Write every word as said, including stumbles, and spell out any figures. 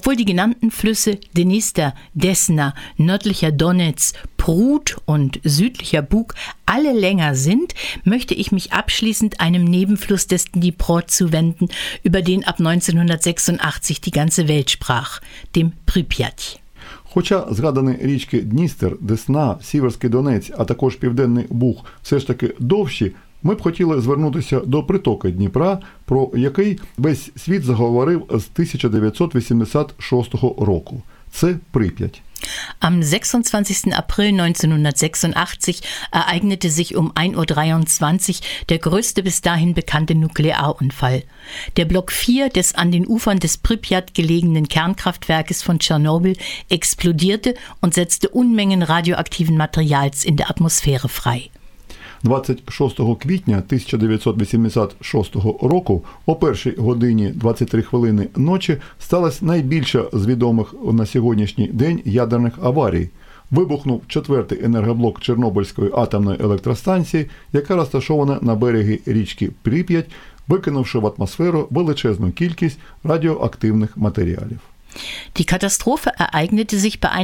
Obwohl die genannten Flüsse Dnister, Desna, nördlicher Donez, Prut und südlicher Bug alle länger sind, möchte ich mich abschließend einem Nebenfluss des Dnipro zuwenden, über den ab neunzehnhundertsechsundachtzig die ganze Welt sprach, dem Pripyat. Хоча згадані річки Дністер, Десна, Сіверський Донець, а також Південний Буг все ж таки довші, ми б хотіли звернутися до притоки Дніпра, про який весь світ заговорив з тисяча дев'ятсот вісімдесят шостого року. Це Прип'ять. Am sechsundzwanzigsten April neunzehnhundertsechsundachtzig ereignete sich um ein Uhr dreiundzwanzig der größte bis dahin bekannte Nuklearunfall. Der Block vier des an den Ufern des Pripyat gelegenen Kernkraftwerkes von Tschernobyl explodierte und setzte Unmengen radioaktiven Materials in der Atmosphäre frei. двадцять шостого квітня тисяча дев'ятсот вісімдесят шостого року о першій годині двадцять три хвилини ночі сталася найбільша з відомих на сьогоднішній день ядерних аварій. Вибухнув четвертий енергоблок Чорнобильської атомної електростанції, яка розташована на берегі річки Прип'ять, викинувши в атмосферу величезну кількість радіоактивних матеріалів. Die Katastrophe ereignete sich bei